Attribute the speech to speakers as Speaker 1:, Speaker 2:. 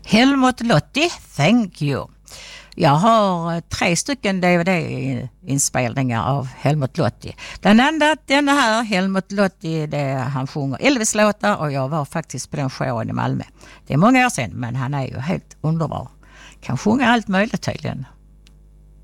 Speaker 1: Helmut Lotti, Thank You. Jag har 3 stycken DVD-inspelningar av Helmut Lotti. Den här Helmut Lotti, han sjunger Elvis-låtar och jag var faktiskt på den showen i Malmö. Det är många år sedan, men han är ju helt underbar. Kan sjunga allt möjligt tydligen.